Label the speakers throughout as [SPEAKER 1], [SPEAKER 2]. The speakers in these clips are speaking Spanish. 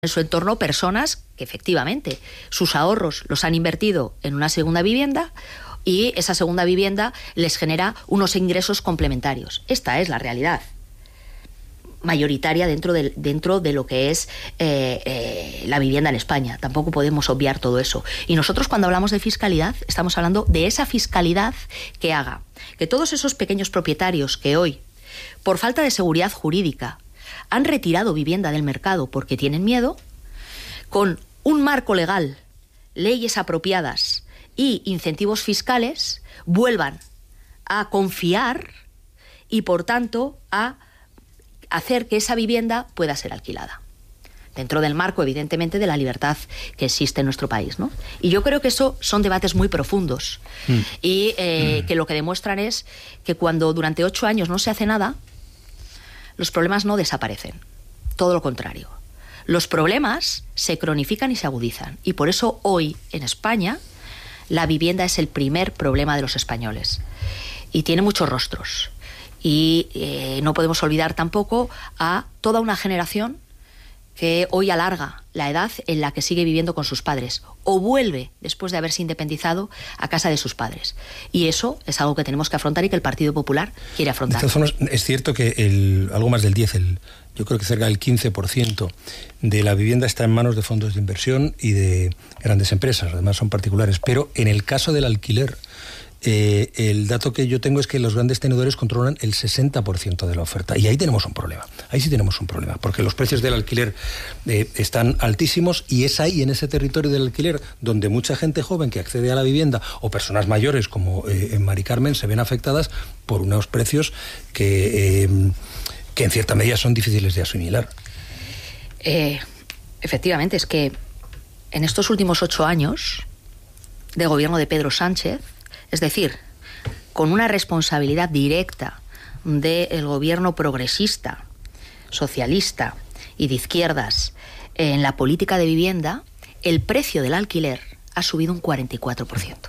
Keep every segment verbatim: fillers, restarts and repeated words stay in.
[SPEAKER 1] en su entorno personas que efectivamente sus ahorros los han invertido en una segunda vivienda y esa segunda vivienda les genera unos ingresos complementarios. Esta es la realidad mayoritaria dentro de, dentro de lo que es eh, eh, la vivienda en España. Tampoco podemos obviar todo eso. Y nosotros, cuando hablamos de fiscalidad, estamos hablando de esa fiscalidad que haga que todos esos pequeños propietarios que hoy, por falta de seguridad jurídica, han retirado vivienda del mercado porque tienen miedo, con un marco legal, leyes apropiadas y incentivos fiscales, vuelvan a confiar y, por tanto, a hacer que esa vivienda pueda ser alquilada. Dentro del marco, evidentemente, de la libertad que existe en nuestro país, ¿no? Y yo creo que eso son debates muy profundos mm. y eh, mm. que lo que demuestran es que cuando durante ocho años no se hace nada, los problemas no desaparecen. Todo lo contrario. Los problemas se cronifican y se agudizan. Y por eso hoy, en España, la vivienda es el primer problema de los españoles. Y tiene muchos rostros. Y eh, no podemos olvidar tampoco a toda una generación que hoy alarga la edad en la que sigue viviendo con sus padres o vuelve, después de haberse independizado, a casa de sus padres. Y eso es algo que tenemos que afrontar y que el Partido Popular quiere afrontar.
[SPEAKER 2] De todas formas, es cierto que el, algo más del diez, el, yo creo que cerca del quince por ciento de la vivienda está en manos de fondos de inversión y de grandes empresas, además son particulares. Pero en el caso del alquiler, Eh, el dato que yo tengo es que los grandes tenedores controlan el sesenta por ciento de la oferta. Y ahí tenemos un problema. Ahí sí tenemos un problema, porque los precios del alquiler eh, están altísimos y es ahí, en ese territorio del alquiler, donde mucha gente joven que accede a la vivienda o personas mayores como eh, en Mari Carmen se ven afectadas por unos precios que, eh, que en cierta medida son difíciles de asimilar.
[SPEAKER 1] Eh, efectivamente, es que en estos últimos ocho años de gobierno de Pedro Sánchez, es decir, con una responsabilidad directa del gobierno progresista, socialista y de izquierdas en la política de vivienda, el precio del alquiler ha subido un cuarenta y cuatro por ciento.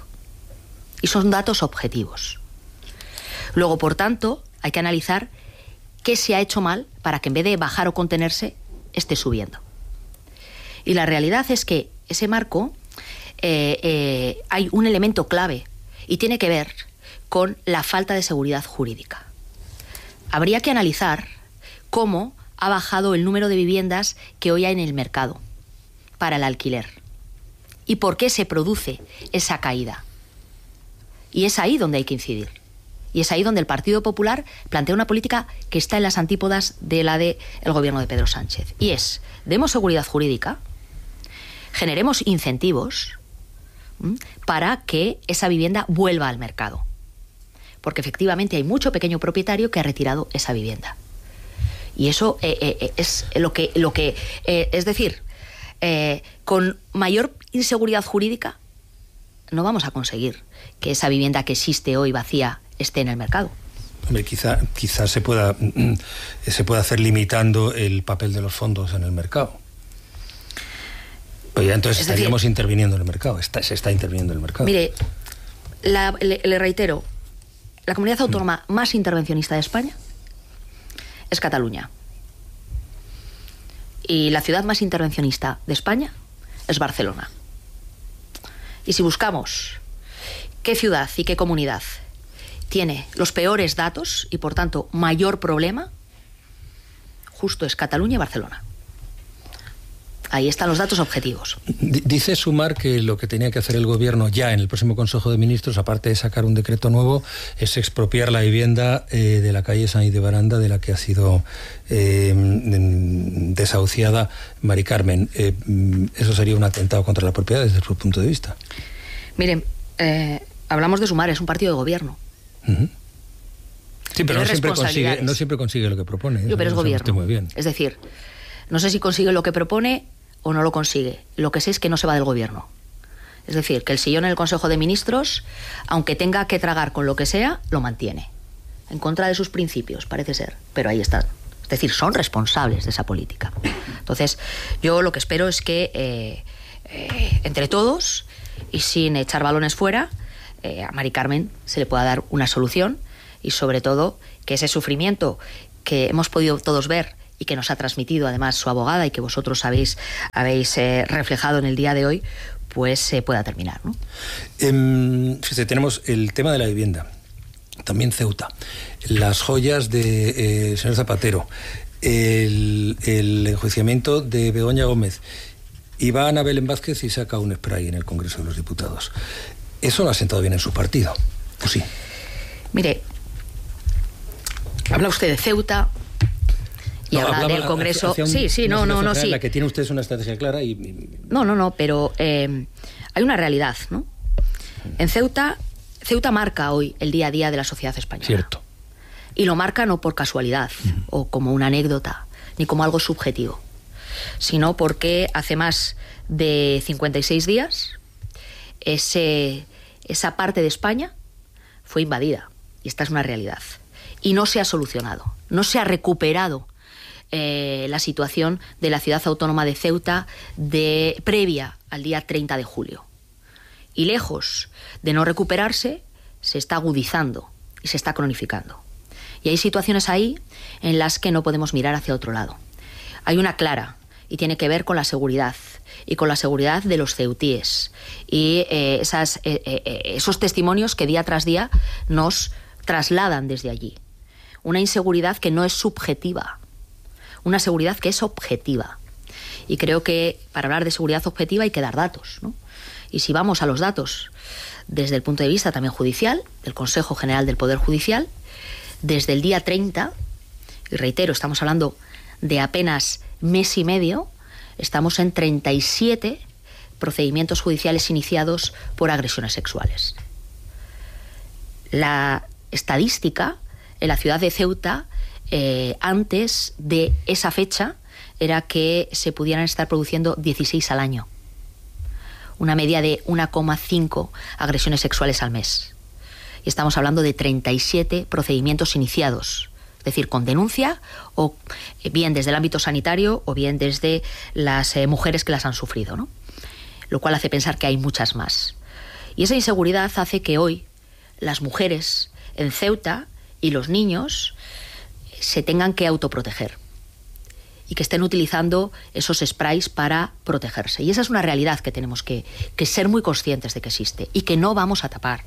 [SPEAKER 1] Y son datos objetivos. Luego, por tanto, hay que analizar qué se ha hecho mal para que en vez de bajar o contenerse, esté subiendo. Y la realidad es que ese marco, eh, eh, hay un elemento clave y tiene que ver con la falta de seguridad jurídica. Habría que analizar cómo ha bajado el número de viviendas que hoy hay en el mercado para el alquiler y por qué se produce esa caída. Y es ahí donde hay que incidir. Y es ahí donde el Partido Popular plantea una política que está en las antípodas de la del gobierno de Pedro Sánchez. Y es, demos seguridad jurídica, generemos incentivos para que esa vivienda vuelva al mercado. Porque efectivamente hay mucho pequeño propietario que ha retirado esa vivienda. Y eso eh, eh, es lo que... Lo que eh, es decir, eh, con mayor inseguridad jurídica no vamos a conseguir que esa vivienda que existe hoy vacía esté en el mercado.
[SPEAKER 2] Hombre, quizá, quizá se pueda, se pueda hacer limitando el papel de los fondos en el mercado. Pues ya entonces es estaríamos decir, interviniendo en el mercado, está, se está interviniendo en el mercado.
[SPEAKER 1] Mire, la, le, le reitero, la comunidad autónoma mm. más intervencionista de España es Cataluña. Y la ciudad más intervencionista de España es Barcelona. Y si buscamos qué ciudad y qué comunidad tiene los peores datos y por tanto mayor problema, justo es Cataluña y Barcelona. Ahí están los datos objetivos.
[SPEAKER 2] Dice Sumar que lo que tenía que hacer el gobierno ya en el próximo Consejo de Ministros, aparte de sacar un decreto nuevo, es expropiar la vivienda eh, de la calle San Ildebaranda, de la que ha sido eh, desahuciada Mari Carmen. Eh, eso sería un atentado contra la propiedad desde su punto de vista.
[SPEAKER 1] Miren, eh, hablamos de Sumar, es un partido de gobierno. Uh-huh.
[SPEAKER 2] Sí, pero no siempre, consigue, no siempre consigue lo que propone.
[SPEAKER 1] Yo, pero es gobierno.
[SPEAKER 2] Muy bien.
[SPEAKER 1] Es decir, no sé si consigue lo que propone o no lo consigue. Lo que sé es que no se va del gobierno. Es decir, que el sillón en el Consejo de Ministros, aunque tenga que tragar con lo que sea, lo mantiene. En contra de sus principios, parece ser. Pero ahí están. Es decir, son responsables de esa política. Entonces, yo lo que espero es que eh, eh, entre todos y sin echar balones fuera, eh, a Mari Carmen se le pueda dar una solución y sobre todo que ese sufrimiento que hemos podido todos ver y que nos ha transmitido además su abogada y que vosotros habéis, habéis eh, reflejado en el día de hoy, pues se eh, pueda terminar, ¿no?
[SPEAKER 2] Eh, fíjate, tenemos el tema de la vivienda, también Ceuta, las joyas de eh, señor Zapatero, el, el enjuiciamiento de Begoña Gómez, y va Ana Belén Vázquez y saca un spray en el Congreso de los Diputados. Eso no ha sentado bien en su partido, ¿o sí?
[SPEAKER 1] Mire, habla usted de Ceuta y
[SPEAKER 2] no,
[SPEAKER 1] habla del Congreso.
[SPEAKER 2] Hacia, hacia un,
[SPEAKER 1] sí, sí, no, no, no, sí.
[SPEAKER 2] La que tiene usted es una estrategia clara y...
[SPEAKER 1] No, no, no, pero eh, hay una realidad, ¿no? En Ceuta, Ceuta marca hoy el día a día de la sociedad española.
[SPEAKER 2] Cierto.
[SPEAKER 1] Y lo marca no por casualidad uh-huh. o como una anécdota, ni como algo subjetivo, sino porque hace más de cincuenta y seis días ese, esa parte de España fue invadida. Y esta es una realidad. Y no se ha solucionado, no se ha recuperado eh, la situación de la ciudad autónoma de Ceuta de, previa al día treinta de julio. Y lejos de no recuperarse, se está agudizando y se está cronificando. Y hay situaciones ahí en las que no podemos mirar hacia otro lado. Hay una clara, y tiene que ver con la seguridad, y con la seguridad de los ceutíes, y eh, esas, eh, eh, esos testimonios que día tras día nos trasladan desde allí. Una inseguridad que no es subjetiva, una seguridad que es objetiva. Y creo que para hablar de seguridad objetiva hay que dar datos, ¿no? Y si vamos a los datos desde el punto de vista también judicial, del Consejo General del Poder Judicial, desde el día treinta, y reitero, estamos hablando de apenas mes y medio, estamos en treinta y siete procedimientos judiciales iniciados por agresiones sexuales. La estadística en la ciudad de Ceuta, eh, antes de esa fecha, era que se pudieran estar produciendo dieciséis al año. Una media de uno coma cinco agresiones sexuales al mes. Y estamos hablando de treinta y siete procedimientos iniciados, es decir, con denuncia, o bien desde el ámbito sanitario o bien desde las eh, mujeres que las han sufrido, ¿no? Lo cual hace pensar que hay muchas más. Y esa inseguridad hace que hoy las mujeres en Ceuta y los niños se tengan que autoproteger y que estén utilizando esos sprays para protegerse. Y esa es una realidad que tenemos que, que ser muy conscientes de que existe y que no vamos a tapar.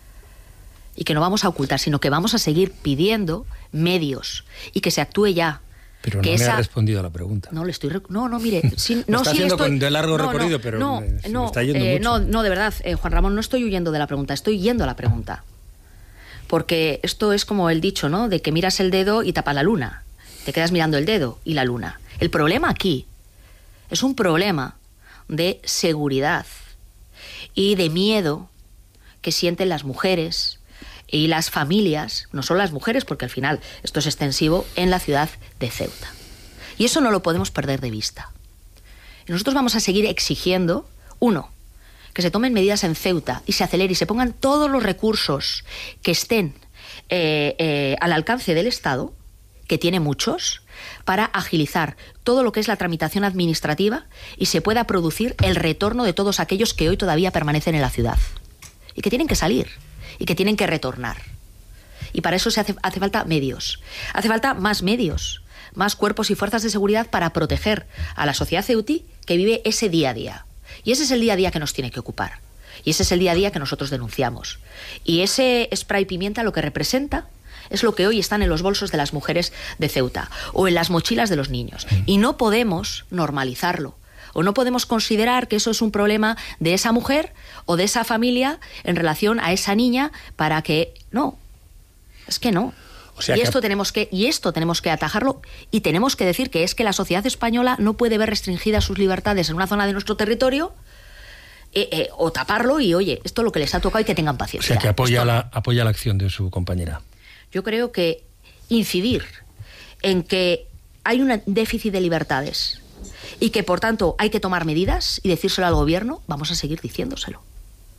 [SPEAKER 1] Y que no vamos a ocultar, sino que vamos a seguir pidiendo medios y que se actúe ya.
[SPEAKER 2] Pero
[SPEAKER 1] que
[SPEAKER 2] no
[SPEAKER 1] esa...
[SPEAKER 2] me ha respondido a la pregunta.
[SPEAKER 1] No, le estoy... Rec... No, no, mire... Si...
[SPEAKER 2] No,
[SPEAKER 1] está
[SPEAKER 2] sí
[SPEAKER 1] haciendo
[SPEAKER 2] estoy...
[SPEAKER 1] con
[SPEAKER 2] de largo
[SPEAKER 1] no,
[SPEAKER 2] recorrido,
[SPEAKER 1] no,
[SPEAKER 2] pero
[SPEAKER 1] no,
[SPEAKER 2] me, se
[SPEAKER 1] no,
[SPEAKER 2] me está yendo
[SPEAKER 1] eh,
[SPEAKER 2] mucho.
[SPEAKER 1] No, no, de verdad, eh, Juan Ramón, no estoy huyendo de la pregunta, estoy yendo a la pregunta. Porque esto es como el dicho, ¿no? De que miras el dedo y tapas la luna. Te quedas mirando el dedo y la luna. El problema aquí es un problema de seguridad y de miedo que sienten las mujeres y las familias, no solo las mujeres, porque al final esto es extensivo, en la ciudad de Ceuta. Y eso no lo podemos perder de vista. Y nosotros vamos a seguir exigiendo, uno, que se tomen medidas en Ceuta y se acelere y se pongan todos los recursos que estén eh, eh, al alcance del Estado, que tiene muchos, para agilizar todo lo que es la tramitación administrativa y se pueda producir el retorno de todos aquellos que hoy todavía permanecen en la ciudad y que tienen que salir y que tienen que retornar. Y para eso se hace, hace falta medios. Hace falta más medios, más cuerpos y fuerzas de seguridad para proteger a la sociedad ceutí que vive ese día a día. Y ese es el día a día que nos tiene que ocupar. Y ese es el día a día que nosotros denunciamos. Y ese spray pimienta lo que representa es lo que hoy están en los bolsos de las mujeres de Ceuta o en las mochilas de los niños. Y no podemos normalizarlo. O no podemos considerar que eso es un problema de esa mujer o de esa familia en relación a esa niña para que... No, es que no. O sea y, que... Esto tenemos que, y esto tenemos que atajarlo y tenemos que decir que es que la sociedad española no puede ver restringidas sus libertades en una zona de nuestro territorio eh, eh, o taparlo y, oye, esto es lo que les ha tocado y que tengan paciencia.
[SPEAKER 2] O sea, que apoya,
[SPEAKER 1] esto...
[SPEAKER 2] la, apoya la acción de su compañera.
[SPEAKER 1] Yo creo que incidir en que hay un déficit de libertades y que, por tanto, hay que tomar medidas y decírselo al gobierno, vamos a seguir diciéndoselo.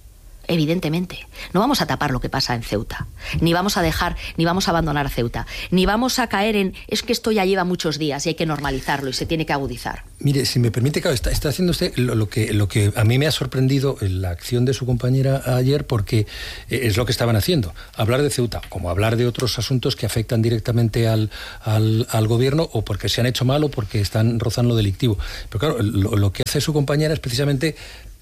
[SPEAKER 1] evidentemente. No vamos a tapar lo que pasa en Ceuta, ni vamos a dejar, ni vamos a abandonar Ceuta, ni vamos a caer en, es que esto ya lleva muchos días y hay que normalizarlo y se tiene que agudizar.
[SPEAKER 2] Mire, si me permite, claro, está, está haciendo usted lo, lo, que, lo que a mí me ha sorprendido en la acción de su compañera ayer, porque es lo que estaban haciendo, hablar de Ceuta, como hablar de otros asuntos que afectan directamente al, al, al gobierno, o porque se han hecho mal o porque están rozando lo delictivo. Pero claro, lo, lo que hace su compañera es precisamente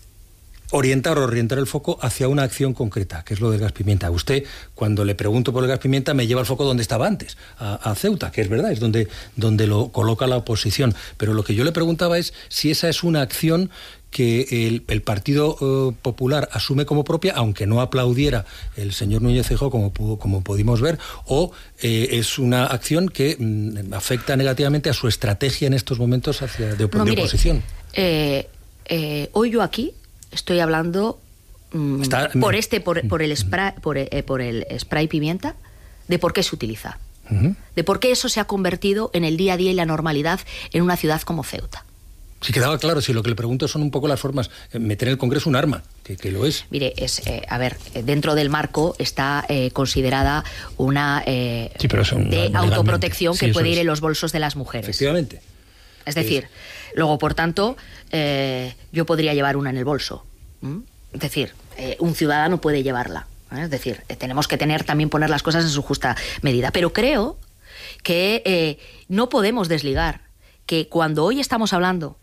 [SPEAKER 2] orientar o orientar el foco hacia una acción concreta, que es lo del gas pimienta. Usted, cuando le pregunto por el gas pimienta, me lleva el foco donde estaba antes, a, a Ceuta, que es verdad, es donde, donde lo coloca la oposición. Pero lo que yo le preguntaba es si esa es una acción que el, el Partido eh, Popular asume como propia, aunque no aplaudiera el señor Núñez Feijóo, como, pudo, como pudimos ver, o eh, es una acción que mm, afecta negativamente a su estrategia en estos momentos hacia, de, op
[SPEAKER 1] no,
[SPEAKER 2] de
[SPEAKER 1] mire,
[SPEAKER 2] oposición.
[SPEAKER 1] Eh, eh, hoy yo aquí estoy hablando mmm, Está, por este, por, por el spray, por, eh, por el spray pimienta, de por qué se utiliza, uh-huh. de por qué eso se ha convertido en el día a día y la normalidad en una ciudad como Ceuta.
[SPEAKER 2] Si quedaba claro, si lo que le pregunto son un poco las formas, meter en el Congreso un arma, que, que lo es.
[SPEAKER 1] Mire, es, eh, a ver, dentro del marco está eh, considerada una eh,
[SPEAKER 2] sí, pero eso,
[SPEAKER 1] de
[SPEAKER 2] no,
[SPEAKER 1] autoprotección
[SPEAKER 2] sí,
[SPEAKER 1] que puede
[SPEAKER 2] es.
[SPEAKER 1] ir en los bolsos de las mujeres.
[SPEAKER 2] Efectivamente.
[SPEAKER 1] Es decir, es. luego, por tanto, eh, yo podría llevar una en el bolso. ¿Mm? Es decir, eh, un ciudadano puede llevarla. ¿eh? Es decir, eh, tenemos que tener también poner las cosas en su justa medida. Pero creo que eh, no podemos desligar que cuando hoy estamos hablando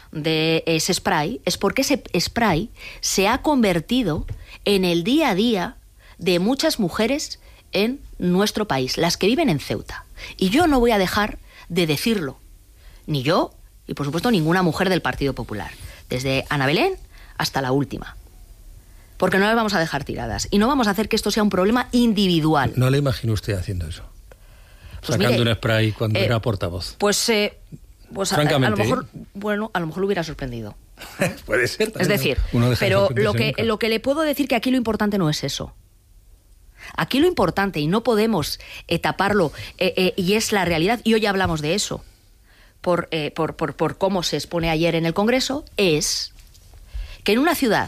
[SPEAKER 1] de ese spray, es porque ese spray se ha convertido en el día a día de muchas mujeres en nuestro país, las que viven en Ceuta. Y yo no voy a dejar de decirlo, ni yo, y por supuesto ninguna mujer del Partido Popular, desde Ana Belén hasta la última. Porque no las vamos a dejar tiradas, y no vamos a hacer que esto sea un problema individual.
[SPEAKER 2] No le imagino usted haciendo eso,
[SPEAKER 1] pues
[SPEAKER 2] sacando
[SPEAKER 1] mire,
[SPEAKER 2] un spray cuando
[SPEAKER 1] eh,
[SPEAKER 2] era portavoz.
[SPEAKER 1] Pues... Eh, Pues a, a lo mejor,
[SPEAKER 2] ¿eh?
[SPEAKER 1] bueno, a lo mejor lo hubiera sorprendido.
[SPEAKER 2] Puede ser.
[SPEAKER 1] Es decir, pero lo que, lo que le puedo decir que aquí lo importante no es eso. Aquí lo importante, y no podemos eh, taparlo, eh, eh, y es la realidad, y hoy hablamos de eso, por, eh, por, por, por cómo se expone ayer en el Congreso, es que en una ciudad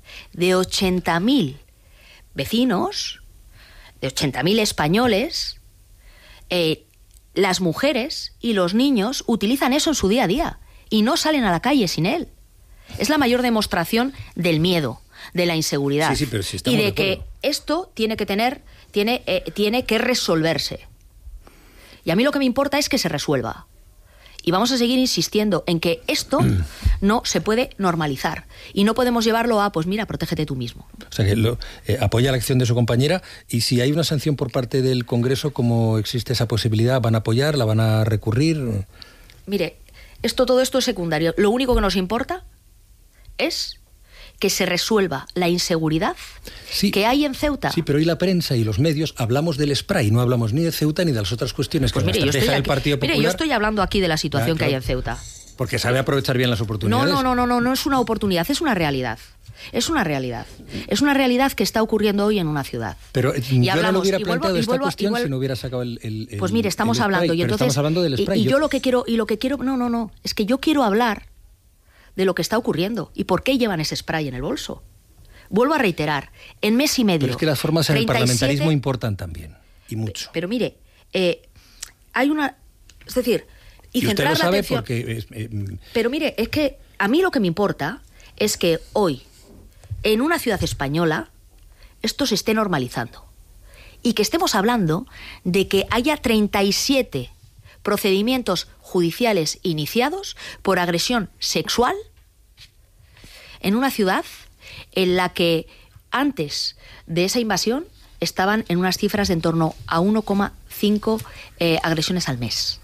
[SPEAKER 1] de ochenta mil vecinos, de ochenta mil españoles, eh, las mujeres y los niños utilizan eso en su día a día y no salen a la calle sin él. Es la mayor demostración del miedo, de la inseguridad,
[SPEAKER 2] sí, sí, pero si
[SPEAKER 1] y de,
[SPEAKER 2] de
[SPEAKER 1] que esto tiene que tener, tiene, eh, tiene que resolverse. Y a mí lo que me importa es que se resuelva. Y vamos a seguir insistiendo en que esto no se puede normalizar. Y no podemos llevarlo a, pues mira, protégete tú mismo.
[SPEAKER 2] O sea, que lo, eh, apoya la acción de su compañera, y si hay una sanción por parte del Congreso, ¿cómo existe esa posibilidad? ¿Van a apoyar? ¿La van a recurrir?
[SPEAKER 1] Mire, esto, todo esto es secundario. Lo único que nos importa es que se resuelva la inseguridad sí, que hay en Ceuta.
[SPEAKER 2] Sí, pero hoy la prensa y los medios hablamos del spray, no hablamos ni de Ceuta ni de las otras cuestiones
[SPEAKER 1] pues
[SPEAKER 2] que
[SPEAKER 1] mire,
[SPEAKER 2] la estrategia
[SPEAKER 1] yo
[SPEAKER 2] del Partido Popular...
[SPEAKER 1] Mire, yo estoy hablando aquí de la situación ah, claro, que hay en Ceuta.
[SPEAKER 2] Porque sabe aprovechar bien las oportunidades.
[SPEAKER 1] No, no, no, no, no, no es una oportunidad, es una realidad. Es una realidad. Es una realidad que está ocurriendo hoy en una ciudad.
[SPEAKER 2] Pero y yo hablamos, no lo hubiera
[SPEAKER 1] y
[SPEAKER 2] planteado
[SPEAKER 1] vuelvo,
[SPEAKER 2] esta
[SPEAKER 1] vuelvo,
[SPEAKER 2] cuestión
[SPEAKER 1] vuelvo,
[SPEAKER 2] si no hubiera sacado el, el, el
[SPEAKER 1] Pues mire, estamos
[SPEAKER 2] el
[SPEAKER 1] hablando
[SPEAKER 2] spray,
[SPEAKER 1] y entonces
[SPEAKER 2] estamos hablando del spray.
[SPEAKER 1] Y, y
[SPEAKER 2] yo...
[SPEAKER 1] yo lo que quiero y lo que quiero, no, no, no, es que yo quiero hablar de lo que está ocurriendo y por qué llevan ese spray en el bolso. Vuelvo a reiterar, en mes y medio...
[SPEAKER 2] Pero es que las formas en
[SPEAKER 1] treinta y siete,
[SPEAKER 2] el parlamentarismo importan también, y mucho.
[SPEAKER 1] Pero mire, eh, hay una... Es decir, y,
[SPEAKER 2] y
[SPEAKER 1] centrar
[SPEAKER 2] usted lo sabe
[SPEAKER 1] la atención...
[SPEAKER 2] porque... Es, eh,
[SPEAKER 1] pero mire, es que a mí lo que me importa es que hoy, en una ciudad española, esto se esté normalizando. Y que estemos hablando de que haya treinta y siete procedimientos judiciales iniciados por agresión sexual en una ciudad en la que antes de esa invasión estaban en unas cifras de en torno a uno coma cinco eh, agresiones al mes.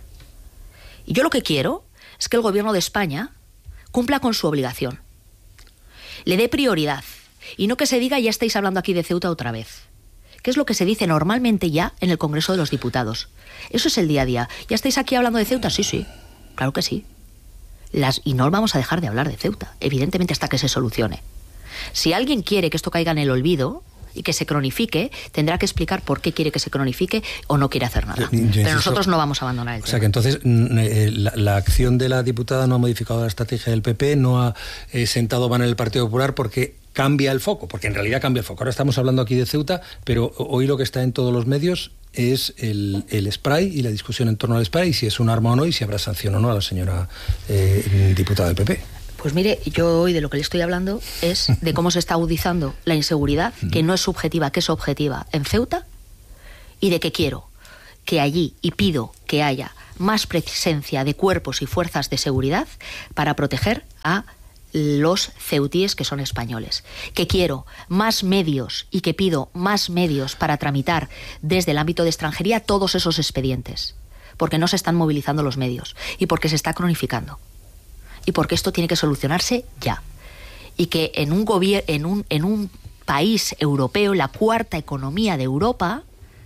[SPEAKER 1] Y yo lo que quiero es que el gobierno de España cumpla con su obligación, le dé prioridad, y no que se diga ya estáis hablando aquí de Ceuta otra vez, que es lo que se dice normalmente ya en el Congreso de los Diputados. Eso es el día a día. ¿Ya estáis aquí hablando de Ceuta? Sí, sí, claro que sí. Las, y no vamos a dejar de hablar de Ceuta, evidentemente, hasta que se solucione. Si alguien quiere que esto caiga en el olvido y que se cronifique, tendrá que explicar por qué quiere que se cronifique o no quiere hacer nada.
[SPEAKER 2] Yo, yo
[SPEAKER 1] Pero
[SPEAKER 2] insisto,
[SPEAKER 1] nosotros no vamos a abandonar el
[SPEAKER 2] o
[SPEAKER 1] tema.
[SPEAKER 2] O sea que entonces la, la acción de la diputada no ha modificado la estrategia del P P, no ha eh, sentado van en el Partido Popular porque cambia el foco, porque en realidad cambia el foco. Ahora estamos hablando aquí de Ceuta, pero hoy lo que está en todos los medios es el, el spray y la discusión en torno al spray, y si es un arma o no, y si habrá sanción o no a la señora eh, diputada del P P.
[SPEAKER 1] Pues mire, yo hoy de lo que le estoy hablando es de cómo se está agudizando la inseguridad, que no es subjetiva, que es objetiva, en Ceuta, y de que quiero que allí, y pido que haya más presencia de cuerpos y fuerzas de seguridad para proteger a los ceutíes que son españoles, que quiero más medios y que pido más medios para tramitar desde el ámbito de extranjería todos esos expedientes, porque no se están movilizando los medios y porque se está cronificando y porque esto tiene que solucionarse ya, y que en un gobier- en un, en un país europeo, la cuarta economía de Europa,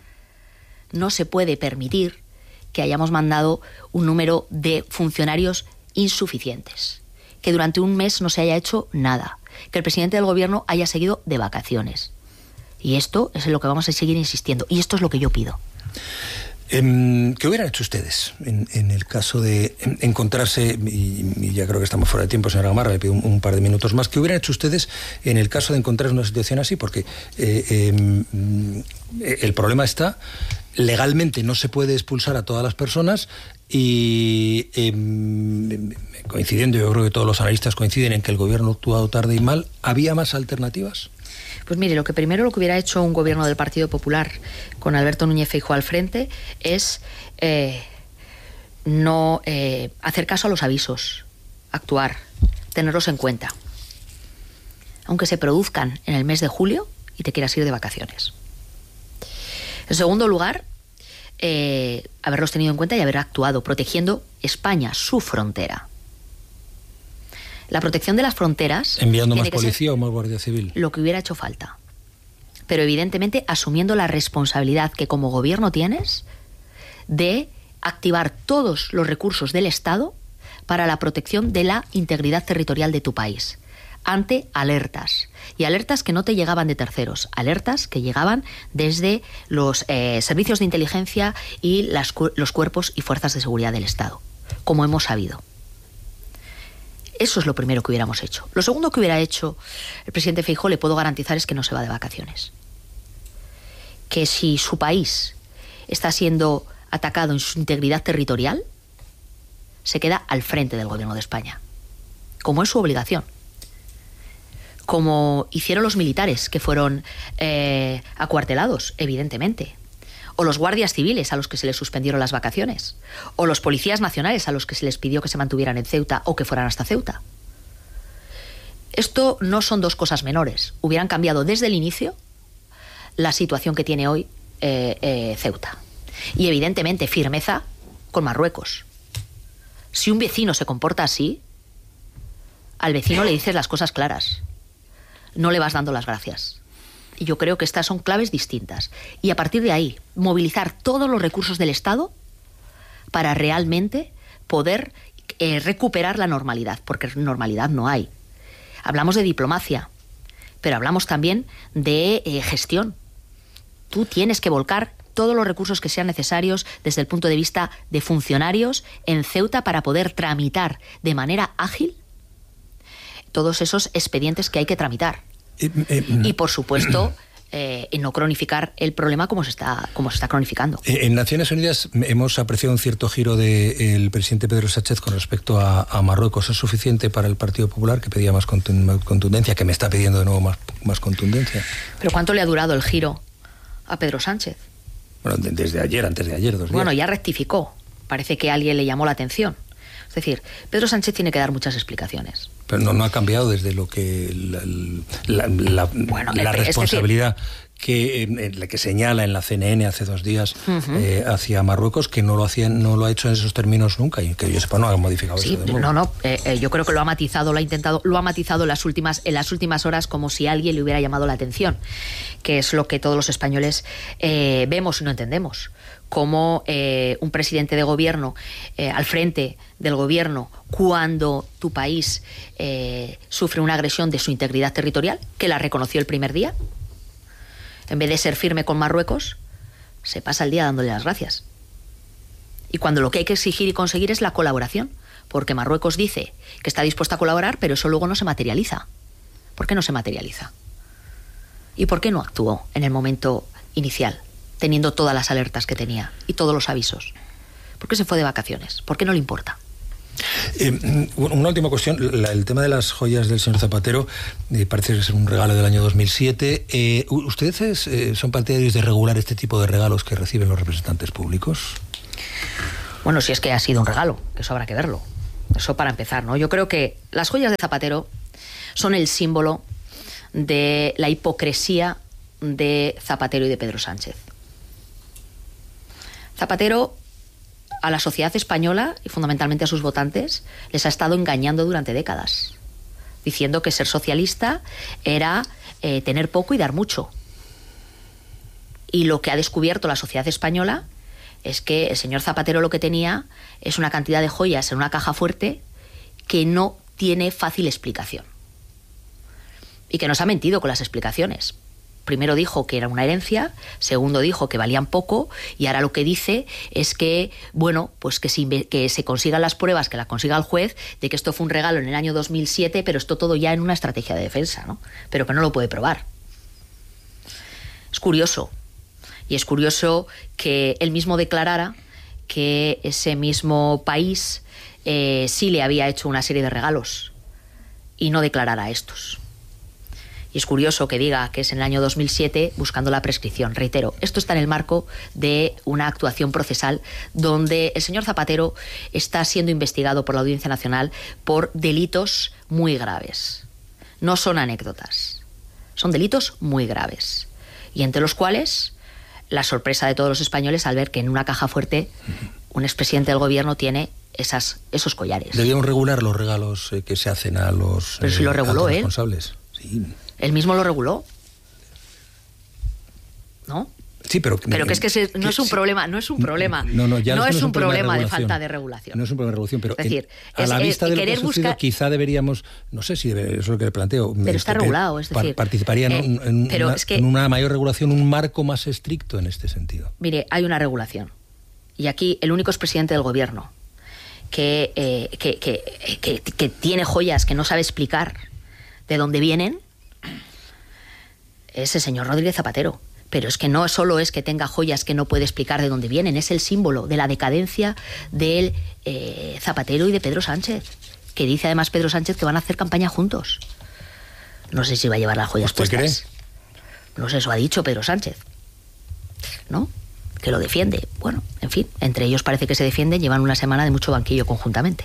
[SPEAKER 1] no se puede permitir que hayamos mandado un número de funcionarios insuficientes, que durante un mes no se haya hecho nada, que el presidente del gobierno haya seguido de vacaciones. Y esto es en lo que vamos a seguir insistiendo, y esto es lo que yo pido.
[SPEAKER 2] Eh, ¿Qué hubieran hecho ustedes en, en el caso de encontrarse, y, y ya creo que estamos fuera de tiempo, señora Gamarra, le pido un, un par de minutos más, ¿qué hubieran hecho ustedes en el caso de encontrarse una situación así? Porque eh, eh, el problema está, legalmente no se puede expulsar a todas las personas, y eh, coincidiendo, yo creo que todos los analistas coinciden en que el gobierno ha actuado tarde y mal, ¿había más alternativas?
[SPEAKER 1] Pues mire, lo que primero lo que hubiera hecho un gobierno del Partido Popular con Alberto Núñez Feijóo al frente es eh, no eh, hacer caso a los avisos, actuar, tenerlos en cuenta, aunque se produzcan en el mes de julio y te quieras ir de vacaciones. En segundo lugar, eh, haberlos tenido en cuenta y haber actuado protegiendo España, su frontera. La protección de las fronteras...
[SPEAKER 2] ¿Enviando más policía o más guardia civil?
[SPEAKER 1] Lo que hubiera hecho falta. Pero evidentemente asumiendo la responsabilidad que como gobierno tienes de activar todos los recursos del Estado para la protección de la integridad territorial de tu país, ante alertas. Y alertas que no te llegaban de terceros, alertas que llegaban desde los eh, servicios de inteligencia y las, los cuerpos y fuerzas de seguridad del Estado, como hemos sabido. Eso es lo primero que hubiéramos hecho. Lo segundo que hubiera hecho el presidente Feijóo, le puedo garantizar, es que no se va de vacaciones. Que si su país está siendo atacado en su integridad territorial, se queda al frente del gobierno de España, como es su obligación. Como hicieron los militares que fueron eh, acuartelados, evidentemente. O los guardias civiles a los que se les suspendieron las vacaciones, o los policías nacionales a los que se les pidió que se mantuvieran en Ceuta o que fueran hasta Ceuta. Esto no son dos cosas menores. Hubieran cambiado desde el inicio la situación que tiene hoy eh, eh, Ceuta. Y evidentemente firmeza con Marruecos. Si un vecino se comporta así, al vecino le dices las cosas claras. No le vas dando las gracias. Y yo creo que estas son claves distintas. Y a partir de ahí, movilizar todos los recursos del Estado para realmente poder eh, recuperar la normalidad, porque normalidad no hay. Hablamos de diplomacia, pero hablamos también de eh, gestión. Tú tienes que volcar todos los recursos que sean necesarios desde el punto de vista de funcionarios en Ceuta para poder tramitar de manera ágil todos esos expedientes que hay que tramitar.
[SPEAKER 2] Eh, eh,
[SPEAKER 1] y por supuesto eh, en no cronificar el problema como se está como se está cronificando.
[SPEAKER 2] En Naciones Unidas hemos apreciado un cierto giro del presidente Pedro Sánchez con respecto a, a Marruecos. ¿Es suficiente para el Partido Popular, que pedía más contundencia, que me está pidiendo de nuevo más, más contundencia?
[SPEAKER 1] ¿Pero cuánto le ha durado el giro a Pedro Sánchez?
[SPEAKER 2] Bueno, de, desde ayer, antes de ayer, dos días.
[SPEAKER 1] Bueno, ya rectificó. Parece que alguien le llamó la atención. Es decir, Pedro Sánchez tiene que dar muchas explicaciones.
[SPEAKER 2] Pero no, no ha cambiado desde lo que la, la, la,
[SPEAKER 1] bueno,
[SPEAKER 2] la
[SPEAKER 1] es
[SPEAKER 2] responsabilidad
[SPEAKER 1] decir,
[SPEAKER 2] que, eh, que señala en la C N N hace dos días
[SPEAKER 1] uh-huh.
[SPEAKER 2] eh, hacia Marruecos, que no lo hacía, no lo ha hecho en esos términos nunca, y que yo sepa no ha modificado
[SPEAKER 1] sí,
[SPEAKER 2] eso de nuevo.
[SPEAKER 1] No, no, eh, eh, yo creo que lo ha matizado, lo ha intentado, lo ha matizado en las últimas, en las últimas horas, como si alguien le hubiera llamado la atención, que es lo que todos los españoles eh, vemos y no entendemos. Como eh, un presidente de gobierno eh, al frente del gobierno, cuando tu país eh, sufre una agresión de su integridad territorial, que la reconoció el primer día, En vez de ser firme con Marruecos, se pasa el día dándole las gracias. Y cuando lo que hay que exigir y conseguir es la colaboración, porque Marruecos dice que está dispuesta a colaborar, pero eso luego no se materializa. ¿Por qué no se materializa? ¿Y por qué no actuó en el momento inicial, teniendo todas las alertas que tenía y todos los avisos? ¿Por qué se fue de vacaciones? ¿Por qué no le importa?
[SPEAKER 2] Eh, una última cuestión, la, el tema de las joyas del señor Zapatero eh, parece ser un regalo del año dos mil siete. Eh, ¿Ustedes eh, son partidarios de regular este tipo de regalos que reciben los representantes públicos?
[SPEAKER 1] Bueno, si es que ha sido un regalo, que eso habrá que verlo. Eso para empezar, ¿no? Yo creo que las joyas de Zapatero son el símbolo de la hipocresía de Zapatero y de Pedro Sánchez. Zapatero a la sociedad española y fundamentalmente a sus votantes les ha estado engañando durante décadas, diciendo que ser socialista era eh, tener poco y dar mucho. Y lo que ha descubierto la sociedad española es que el señor Zapatero lo que tenía es una cantidad de joyas en una caja fuerte que no tiene fácil explicación. Y que nos ha mentido con las explicaciones. Primero dijo que era una herencia, segundo dijo que valían poco, y ahora lo que dice es que, bueno, pues que se, que se consigan las pruebas, que las consiga el juez, de que esto fue un regalo en el año dos mil siete, pero esto todo ya en una estrategia de defensa, ¿no? Pero que no lo puede probar. Es curioso. Y es curioso que él mismo declarara que ese mismo país eh, sí le había hecho una serie de regalos y no declarara estos. Y es curioso que diga que es en el año dos mil siete buscando la prescripción. Reitero, esto está en el marco de una actuación procesal donde el señor Zapatero está siendo investigado por la Audiencia Nacional por delitos muy graves. No son anécdotas, son delitos muy graves. Y entre los cuales la sorpresa de todos los españoles al ver que en una caja fuerte un expresidente del gobierno tiene esas, esos collares.
[SPEAKER 2] Debíamos regular los regalos eh, que se hacen a los,
[SPEAKER 1] Pero si lo reguló,
[SPEAKER 2] eh, responsables. Sí.
[SPEAKER 1] Él mismo lo reguló, ¿no?
[SPEAKER 2] Sí, pero,
[SPEAKER 1] pero que es que se, no es un problema, no es un problema,
[SPEAKER 2] no, no, ya
[SPEAKER 1] no,
[SPEAKER 2] no
[SPEAKER 1] es,
[SPEAKER 2] es
[SPEAKER 1] un,
[SPEAKER 2] un problema,
[SPEAKER 1] problema
[SPEAKER 2] de,
[SPEAKER 1] de falta de regulación.
[SPEAKER 2] No es un problema de regulación, pero
[SPEAKER 1] es decir,
[SPEAKER 2] en, a
[SPEAKER 1] es,
[SPEAKER 2] la vista
[SPEAKER 1] es,
[SPEAKER 2] de lo que ha sucedido,
[SPEAKER 1] buscar...
[SPEAKER 2] quizá deberíamos, no sé si debe, eso es lo que le planteo.
[SPEAKER 1] Pero está regulado, es decir,
[SPEAKER 2] participaría eh, en, en,
[SPEAKER 1] pero
[SPEAKER 2] una,
[SPEAKER 1] es que,
[SPEAKER 2] en una mayor regulación, un marco más estricto en este sentido.
[SPEAKER 1] Mire, hay una regulación y aquí el único expresidente del gobierno que, eh, que, que, que, que tiene joyas que no sabe explicar de dónde vienen es el señor Rodríguez Zapatero. Pero es que no solo es que tenga joyas que no puede explicar de dónde vienen, es el símbolo de la decadencia del eh, Zapatero y de Pedro Sánchez, que dice además Pedro Sánchez que van a hacer campaña juntos. No sé si va a llevar las joyas
[SPEAKER 2] puestas.
[SPEAKER 1] ¿Usted cree? No sé, eso ha dicho Pedro Sánchez, ¿no? Que lo defiende. Bueno, en fin, entre ellos parece que se defienden, llevan una semana de mucho banquillo conjuntamente.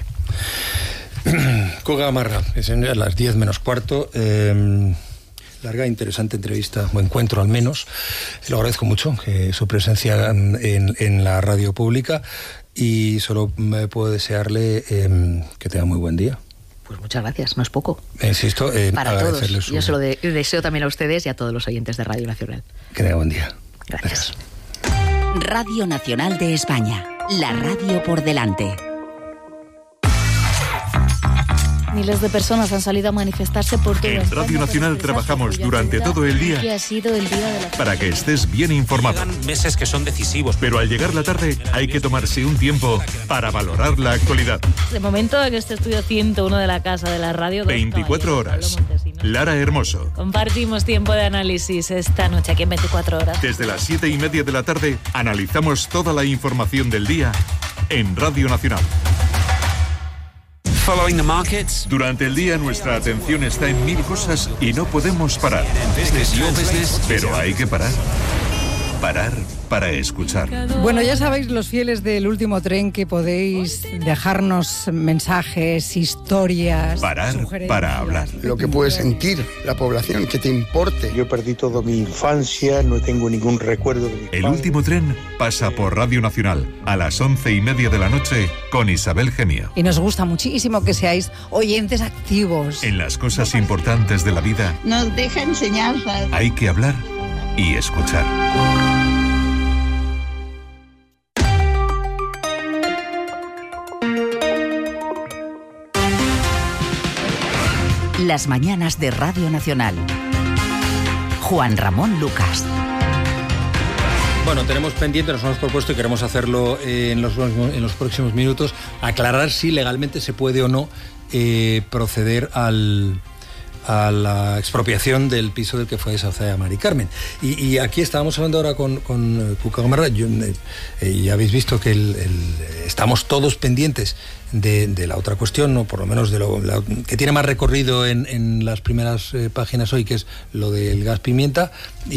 [SPEAKER 2] Koga Gamarra, es en las diez menos cuarto. Eh... Larga, interesante entrevista, o encuentro al menos. Le agradezco mucho que su presencia en, en, en la radio pública y solo me puedo desearle eh, que tenga muy buen día.
[SPEAKER 1] Pues muchas gracias, no es poco.
[SPEAKER 2] Insisto, eh,
[SPEAKER 1] para todos.
[SPEAKER 2] Su...
[SPEAKER 1] Yo se lo de, deseo también a ustedes y a todos los oyentes de Radio Nacional.
[SPEAKER 2] Que tenga buen día.
[SPEAKER 1] Gracias.
[SPEAKER 3] gracias. Radio Nacional de España, la radio por delante.
[SPEAKER 4] Miles de personas han salido a manifestarse por todo.
[SPEAKER 5] En Radio Nacional trabajamos durante todo el día
[SPEAKER 4] que ha sido el día de la...
[SPEAKER 5] para que estés bien informado.
[SPEAKER 6] Llegan meses que son decisivos.
[SPEAKER 5] Pero al llegar la tarde hay que tomarse un tiempo para valorar la actualidad.
[SPEAKER 4] De momento en este estudio ciento uno de la Casa de la Radio.
[SPEAKER 5] veinticuatro horas. Lara Hermoso.
[SPEAKER 4] Compartimos tiempo de análisis esta noche aquí en veinticuatro horas.
[SPEAKER 5] Desde las siete y media de la tarde analizamos toda la información del día en Radio Nacional.
[SPEAKER 6] Following the markets.
[SPEAKER 5] Durante el día nuestra atención está en mil cosas y no podemos parar. Pero hay que parar. Parar para escuchar.
[SPEAKER 7] Bueno, ya sabéis, los fieles del último tren, que podéis dejarnos mensajes, historias,
[SPEAKER 5] parar para hablar.
[SPEAKER 8] Lo que puede sentir la población, que te importe.
[SPEAKER 9] Yo perdí toda mi infancia, no tengo ningún recuerdo de mi
[SPEAKER 5] El
[SPEAKER 9] padre.
[SPEAKER 5] último tren pasa por Radio Nacional a las once y media de la noche con Isabel Gemio.
[SPEAKER 7] Y nos gusta muchísimo que seáis oyentes activos.
[SPEAKER 5] En las cosas importantes de la vida
[SPEAKER 10] nos deja enseñanzas.
[SPEAKER 5] Hay que hablar y escuchar.
[SPEAKER 3] Las mañanas de Radio Nacional. Juan Ramón Lucas.
[SPEAKER 2] Bueno, tenemos pendiente, nos hemos propuesto y queremos hacerlo eh, en, los, en los próximos minutos, aclarar si legalmente se puede o no eh, proceder al... a la expropiación del piso del que fue desahuciada Mari Carmen. Y, y aquí estábamos hablando ahora con, con Cuca Gamarra, yo, eh, ya habéis visto que el, el, estamos todos pendientes de, de la otra cuestión, ¿no? Por lo menos de lo la, que tiene más recorrido en, en las primeras eh, páginas hoy, que es lo del gas pimienta,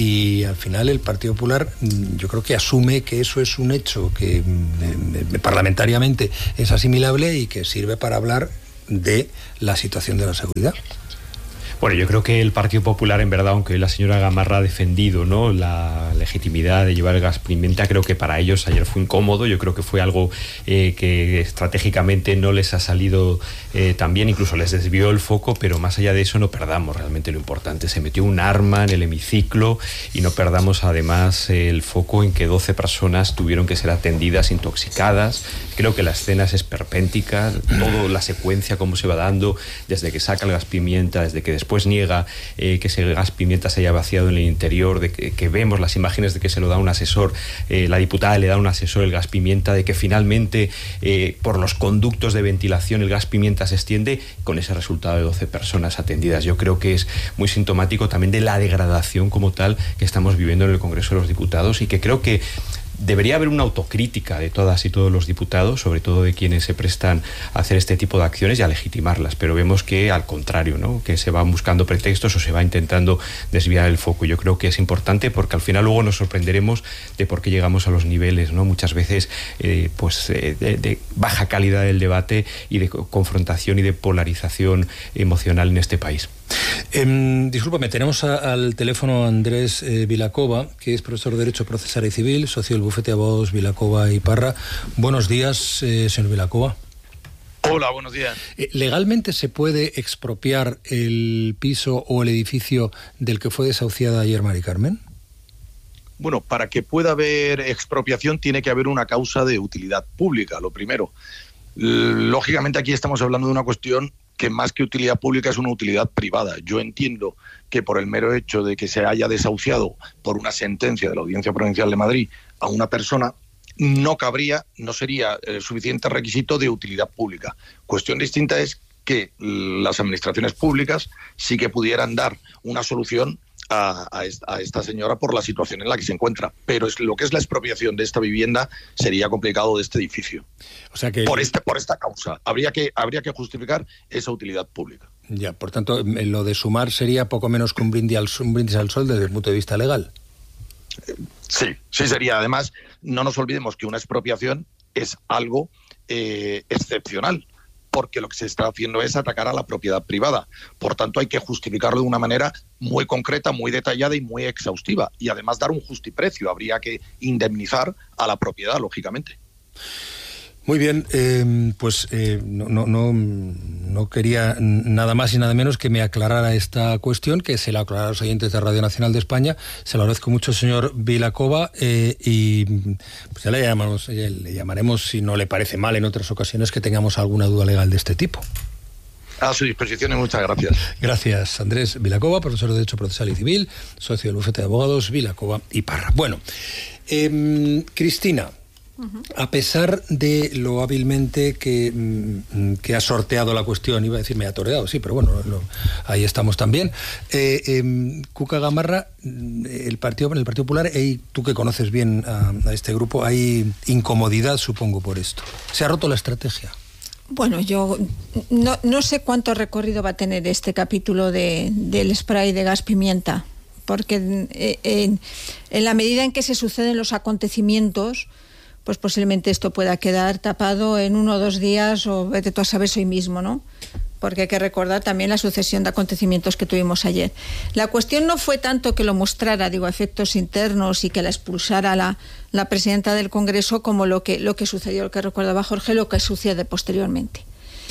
[SPEAKER 2] y al final el Partido Popular yo creo que asume que eso es un hecho que eh, parlamentariamente es asimilable y que sirve para hablar de la situación de la seguridad.
[SPEAKER 11] Bueno, yo creo que el Partido Popular, en verdad, aunque la señora Gamarra ha defendido, ¿no?, la legitimidad de llevar el gas pimienta, creo que para ellos ayer fue incómodo. Yo creo que fue algo eh, que estratégicamente no les ha salido eh, tan bien, incluso les desvió el foco, pero más allá de eso no perdamos realmente lo importante. Se metió un arma en el hemiciclo y no perdamos además el foco en que doce personas tuvieron que ser atendidas intoxicadas. Creo que la escena es esperpéntica, toda la secuencia, cómo se va dando, desde que saca el gas pimienta, desde que después niega eh, que ese gas pimienta se haya vaciado en el interior, de que, que vemos las imágenes de que se lo da un asesor, eh, la diputada le da a un asesor el gas pimienta, de que finalmente eh, por los conductos de ventilación el gas pimienta se extiende, con ese resultado de doce personas atendidas. Yo creo que es muy sintomático también de la degradación como tal que estamos viviendo en el Congreso de los Diputados, y que creo que debería haber una autocrítica de todas y todos los diputados, sobre todo de quienes se prestan a hacer este tipo de acciones y a legitimarlas, pero vemos que al contrario, ¿no?, que se van buscando pretextos o se va intentando desviar el foco. Yo creo que es importante porque al final luego nos sorprenderemos de por qué llegamos a los niveles, ¿no?, muchas veces eh, pues eh, de, de baja calidad del debate y de confrontación y de polarización emocional en este país.
[SPEAKER 2] Eh, discúlpame, tenemos a, al teléfono a Andrés eh, Vilacova, que es profesor de Derecho Procesal y Civil, socio del bufete de abogados Vilacova y Parra. Buenos días, eh, señor Vilacova.
[SPEAKER 12] Hola, buenos días.
[SPEAKER 2] Eh, ¿Legalmente se puede expropiar el piso o el edificio del que fue desahuciada ayer Mari Carmen?
[SPEAKER 12] Bueno, para que pueda haber expropiación tiene que haber una causa de utilidad pública, lo primero. Lógicamente aquí estamos hablando de una cuestión que más que utilidad pública es una utilidad privada. Yo entiendo que por el mero hecho de que se haya desahuciado por una sentencia de la Audiencia Provincial de Madrid a una persona, no cabría, no sería el suficiente requisito de utilidad pública. Cuestión distinta es que las administraciones públicas sí que pudieran dar una solución A, a, esta, a esta señora por la situación en la que se encuentra, pero es lo que es la expropiación de esta vivienda sería complicado de este edificio.
[SPEAKER 2] O sea que
[SPEAKER 12] por este por esta causa habría que habría que justificar esa utilidad pública.
[SPEAKER 2] Ya, por tanto, lo de sumar sería poco menos que un brindis al, un brindis al sol desde el punto de vista legal.
[SPEAKER 12] Sí, sí sería. Además, no nos olvidemos que una expropiación es algo eh, excepcional, porque lo que se está haciendo es atacar a la propiedad privada. Por tanto, hay que justificarlo de una manera muy concreta, muy detallada y muy exhaustiva. Y además dar un justiprecio. Habría que indemnizar a la propiedad, lógicamente.
[SPEAKER 2] Muy bien, eh, pues eh, no, no, no, no quería nada más y nada menos que me aclarara esta cuestión, que se la aclarara a los oyentes de Radio Nacional de España. Se lo agradezco mucho, señor Vilacova, eh, y pues ya le, llamamos, ya le llamaremos, si no le parece mal en otras ocasiones, que tengamos alguna duda legal de este tipo.
[SPEAKER 12] A su disposición y muchas gracias.
[SPEAKER 2] Gracias, Andrés Vilacova, profesor de Derecho Procesal y Civil, socio del bufete de abogados Vilacova y Parra. Bueno, eh, Cristina, a pesar de lo hábilmente que, que ha sorteado la cuestión, iba a decir me ha toreado, sí, pero bueno, lo, ahí estamos también. Eh, eh, Cuca Gamarra, el partido, el Partido Popular, y tú que conoces bien a, a este grupo, hay incomodidad, supongo, por esto. ¿Se ha roto la estrategia?
[SPEAKER 13] Bueno, yo no, no sé cuánto recorrido va a tener este capítulo de, del spray de gas pimienta, porque en, en, en la medida en que se suceden los acontecimientos, pues posiblemente esto pueda quedar tapado en uno o dos días o vete tú a saber hoy mismo, ¿no? Porque hay que recordar también la sucesión de acontecimientos que tuvimos ayer. La cuestión no fue tanto que lo mostrara, digo, a efectos internos y que la expulsara la, la presidenta del Congreso, como lo que, lo que sucedió, lo que recordaba Jorge, lo que sucede posteriormente.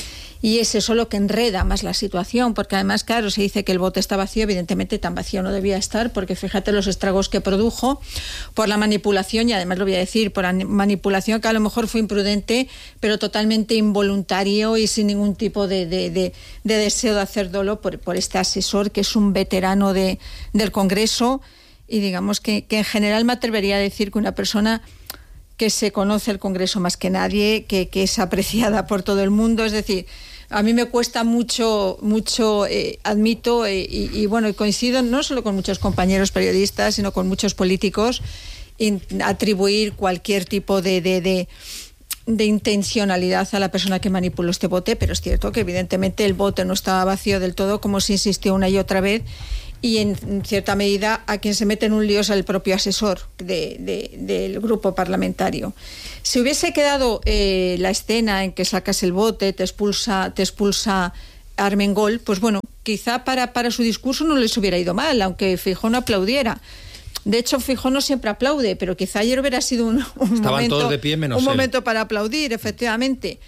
[SPEAKER 13] Y es eso lo que enreda más la situación, porque además, claro, se dice que el bote está vacío, evidentemente tan vacío no debía estar, porque fíjate los estragos que produjo por la manipulación, y además lo voy a decir, por la manipulación que a lo mejor fue imprudente, pero totalmente involuntario y sin ningún tipo de, de, de, de deseo de hacer dolo por, por este asesor, que es un veterano de, del Congreso, y digamos que, que en general me atrevería a decir que una persona que se conoce el Congreso más que nadie, que, que es apreciada por todo el mundo, es decir, a mí me cuesta mucho, mucho eh, admito, eh, y, y bueno, coincido no solo con muchos compañeros periodistas, sino con muchos políticos, en atribuir cualquier tipo de, de, de, de intencionalidad a la persona que manipuló este bote, pero es cierto que evidentemente el bote no estaba vacío del todo, como se insistió una y otra vez, y en cierta medida a quien se mete en un lío es el propio asesor de, de, del grupo parlamentario. Si hubiese quedado eh, la escena en que sacas el bote, te expulsa, te expulsa Armengol, pues bueno, quizá para, para su discurso no les hubiera ido mal, aunque Feijóo no aplaudiera. De hecho, Feijóo no siempre aplaude, pero quizá ayer hubiera sido un, un, momento,
[SPEAKER 2] de pie menos
[SPEAKER 13] un
[SPEAKER 2] él.
[SPEAKER 13] momento para aplaudir, efectivamente.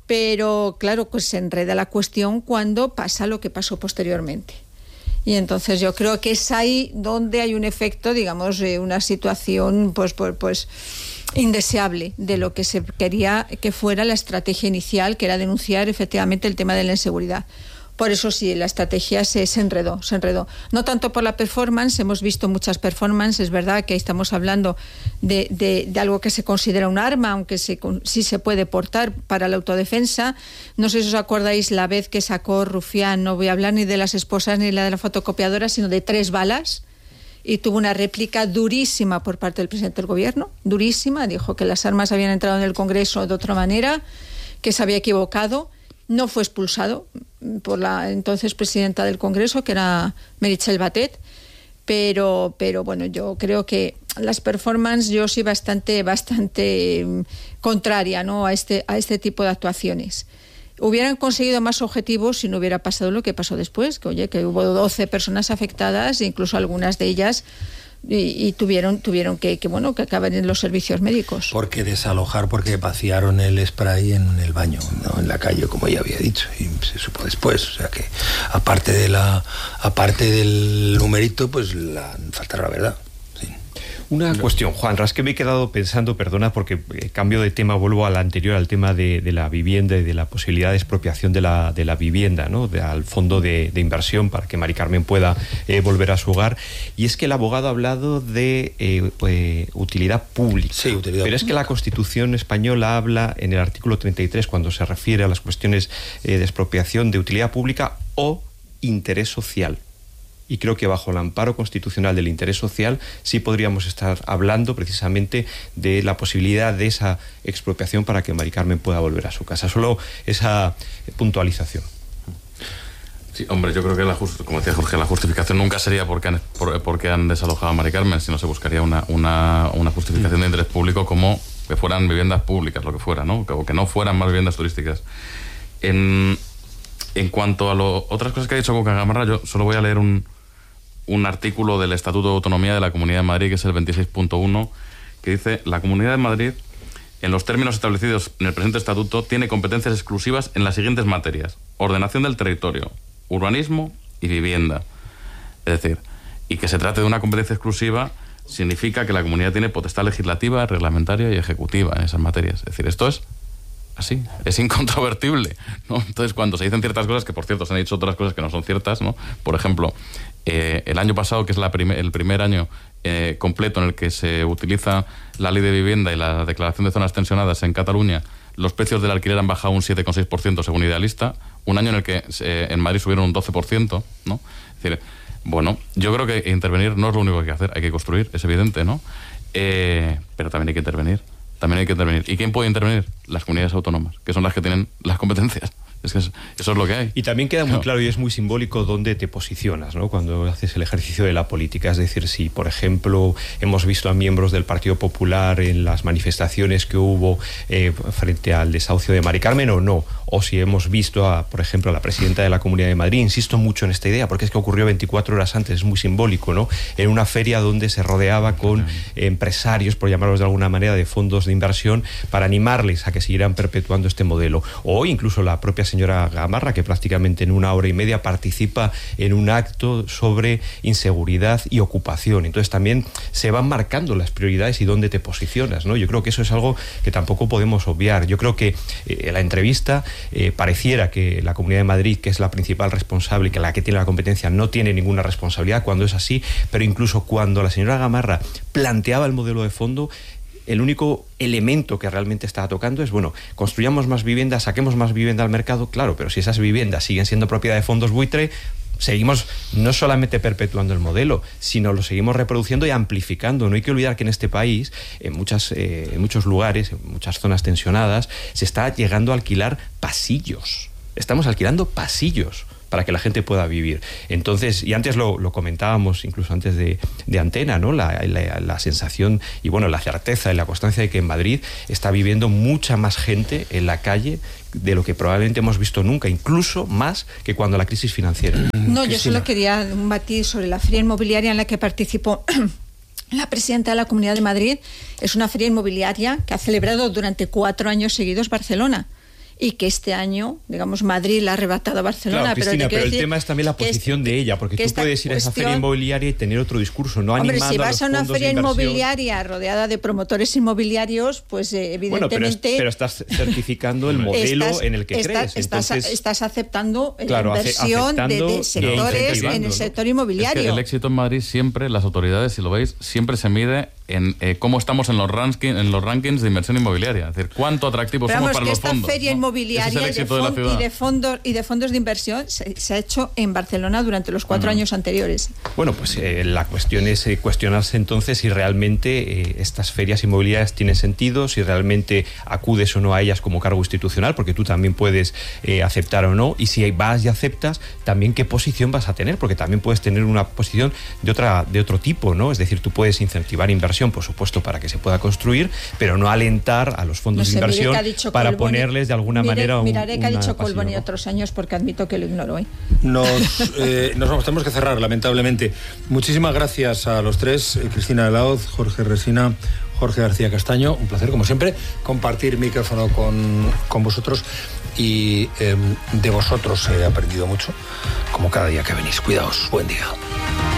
[SPEAKER 13] Pero claro, pues se enreda la cuestión cuando pasa lo que pasó posteriormente. Y entonces yo creo que es ahí donde hay un efecto, digamos, eh, una situación pues, pues, pues indeseable de lo que se quería que fuera la estrategia inicial, que era denunciar efectivamente el tema de la inseguridad. Por eso sí, la estrategia se, se enredó, se enredó. No tanto por la performance, hemos visto muchas performances, es verdad que ahí estamos hablando de, de, de algo que se considera un arma, aunque se, sí se puede portar para la autodefensa. No sé si os acordáis la vez que sacó Rufián, no voy a hablar ni de las esposas ni la de la fotocopiadora, sino de tres balas, y tuvo una réplica durísima por parte del presidente del gobierno, durísima, dijo que las armas habían entrado en el Congreso de otra manera, que se había equivocado. No fue expulsado por la entonces presidenta del Congreso, que era Meritxell Batet, pero, pero bueno, yo creo que las performances, yo soy bastante, bastante contraria, ¿no?, a este, a este tipo de actuaciones. Hubieran conseguido más objetivos si no hubiera pasado lo que pasó después, que oye, que hubo doce personas afectadas, incluso algunas de ellas Y, y tuvieron tuvieron que, que bueno que acabar en los servicios médicos.
[SPEAKER 2] Porque desalojar, porque vaciaron el spray en el baño, no en la calle, como ella había dicho, y se supo después. O sea que aparte de la aparte del numerito, pues la, falta la verdad. Sí.
[SPEAKER 11] Una no. cuestión, Juan, es que me he quedado pensando, perdona, porque eh, cambio de tema, vuelvo al anterior, al tema de, de la vivienda y de la posibilidad de expropiación de la, de la vivienda, ¿no?, de, al fondo de, de inversión para que Mari Carmen pueda eh, volver a su hogar. Y es que el abogado ha hablado de eh, eh, utilidad pública.
[SPEAKER 2] Sí, utilidad
[SPEAKER 11] Pero
[SPEAKER 2] pública.
[SPEAKER 11] Es que la Constitución española habla en el artículo treinta y tres, cuando se refiere a las cuestiones eh, de expropiación, de utilidad pública o interés social. Y creo que bajo el amparo constitucional del interés social sí podríamos estar hablando precisamente de la posibilidad de esa expropiación para que Mari Carmen pueda volver a su casa. Solo esa puntualización.
[SPEAKER 14] Sí, hombre, yo creo que, la just, como decía Jorge, la justificación nunca sería porque han, por, porque han desalojado a Mari Carmen, sino se buscaría una, una, una justificación de interés público como que fueran viviendas públicas, lo que fuera, ¿no? O que no fueran más viviendas turísticas. En, en cuanto a lo, otras cosas que ha dicho Cuca Gamarra, yo solo voy a leer un... un artículo del Estatuto de Autonomía de la Comunidad de Madrid, que es el veintiséis punto uno, que dice: la Comunidad de Madrid, en los términos establecidos en el presente estatuto, tiene competencias exclusivas en las siguientes materias: ordenación del territorio, urbanismo y vivienda. Es decir, y que se trate de una competencia exclusiva significa que la comunidad tiene potestad legislativa, reglamentaria y ejecutiva en esas materias. Es decir, esto es así, es incontrovertible, ¿no? Entonces, cuando se dicen ciertas cosas, que por cierto se han dicho otras cosas que no son ciertas, ¿no? Por ejemplo, eh, el año pasado, que es la prim- el primer año eh, completo en el que se utiliza la ley de vivienda y la declaración de zonas tensionadas en Cataluña, los precios del alquiler han bajado un siete coma seis por ciento según Idealista, un año en el que eh, en Madrid subieron un doce por ciento, ¿no? Es decir, bueno, yo creo que intervenir no es lo único que hay que hacer, hay que construir, es evidente, ¿no? Eh, pero también hay que intervenir. También hay que intervenir. ¿Y quién puede intervenir? Las comunidades autónomas, que son las que tienen las competencias. Es que es, eso es lo que hay.
[SPEAKER 11] Y también queda muy no. claro y es muy simbólico dónde te posicionas, ¿no?, cuando haces el ejercicio de la política. Es decir, si, por ejemplo, hemos visto a miembros del Partido Popular en las manifestaciones que hubo eh, frente al desahucio de Mari Carmen o no, o si hemos visto, a, por ejemplo, a la presidenta de la Comunidad de Madrid, insisto mucho en esta idea, porque es que ocurrió veinticuatro horas antes, es muy simbólico, ¿no?, en una feria donde se rodeaba con empresarios, por llamarlos de alguna manera, de fondos de inversión, para animarles a que siguieran perpetuando este modelo. O incluso la propia señora Gamarra, que prácticamente en una hora y media participa en un acto sobre inseguridad y ocupación. Entonces también se van marcando las prioridades y dónde te posicionas, ¿no? Yo creo que eso es algo que tampoco podemos obviar. Yo creo que eh, la entrevista eh, pareciera que la Comunidad de Madrid, que es la principal responsable y que la que tiene la competencia, no tiene ninguna responsabilidad, cuando es así, pero incluso cuando la señora Gamarra planteaba el modelo de fondo, el único elemento que realmente estaba tocando es, bueno, construyamos más viviendas, saquemos más vivienda al mercado, claro, pero si esas viviendas siguen siendo propiedad de fondos buitre, seguimos no solamente perpetuando el modelo, sino lo seguimos reproduciendo y amplificando. No hay que olvidar que en este país, en, muchas, eh, en muchos lugares, en muchas zonas tensionadas, se está llegando a alquilar pasillos. Estamos alquilando pasillos para que la gente pueda vivir. Entonces, y antes lo, lo comentábamos, incluso antes de, de antena, ¿no? La, la, la sensación y, bueno, la certeza y la constancia de que en Madrid está viviendo mucha más gente en la calle de lo que probablemente hemos visto nunca, incluso más que cuando la crisis financiera.
[SPEAKER 13] No, yo solo quería un matiz sobre la feria inmobiliaria en la que participó la presidenta de la Comunidad de Madrid. Es una feria inmobiliaria que ha celebrado durante cuatro años seguidos Barcelona. Y que este año, digamos, Madrid la ha arrebatado a Barcelona.
[SPEAKER 11] Claro, Cristina,
[SPEAKER 13] pero,
[SPEAKER 11] pero el tema es también la posición es, de ella, porque tú puedes ir a esa feria inmobiliaria y tener otro discurso, no
[SPEAKER 13] hombre,
[SPEAKER 11] animando
[SPEAKER 13] si vas
[SPEAKER 11] a, los
[SPEAKER 13] a una feria inmobiliaria rodeada de promotores inmobiliarios, pues eh, evidentemente...
[SPEAKER 11] Bueno, pero, es, pero estás certificando el modelo estás, en el que
[SPEAKER 13] estás,
[SPEAKER 11] crees.
[SPEAKER 13] Estás,
[SPEAKER 11] Entonces,
[SPEAKER 13] estás aceptando
[SPEAKER 11] claro,
[SPEAKER 13] la inversión de, de sectores en el
[SPEAKER 14] ¿no?
[SPEAKER 13] sector inmobiliario.
[SPEAKER 14] Es que el éxito en Madrid siempre, las autoridades, si lo veis, siempre se mide en eh, cómo estamos en los, ranking, en los rankings de inversión inmobiliaria. Es decir, cuánto atractivos somos para
[SPEAKER 13] que
[SPEAKER 14] los
[SPEAKER 13] esta
[SPEAKER 14] fondos.
[SPEAKER 13] Feria
[SPEAKER 14] ¿no?
[SPEAKER 13] inmobiliaria
[SPEAKER 14] es el
[SPEAKER 13] de
[SPEAKER 14] de la
[SPEAKER 13] y, de fondos, y de fondos de inversión se, se ha hecho en Barcelona durante los cuatro uh-huh. años anteriores.
[SPEAKER 11] Bueno, pues eh, la cuestión es eh, cuestionarse entonces si realmente eh, estas ferias inmobiliarias tienen sentido, si realmente acudes o no a ellas como cargo institucional, porque tú también puedes eh, aceptar o no, y si vas y aceptas, también qué posición vas a tener, porque también puedes tener una posición de otra de otro tipo, ¿no? Es decir, tú puedes incentivar inversión, por supuesto, para que se pueda construir, pero no alentar a los fondos no sé, de inversión para Colboni, ponerles de alguna
[SPEAKER 13] mire,
[SPEAKER 11] manera un,
[SPEAKER 13] miraré que ha dicho Colboni
[SPEAKER 11] ¿no?
[SPEAKER 13] otros años, porque admito que lo ignoro hoy.
[SPEAKER 2] Nos, eh, nos vamos, tenemos que cerrar, lamentablemente. Muchísimas gracias a los tres, eh, Cristina de la Hoz, Jorge Resina, Jorge García Castaño. Un placer, como siempre, compartir micrófono con, con vosotros, y eh, de vosotros he aprendido mucho, como cada día que venís. Cuidaos, buen día.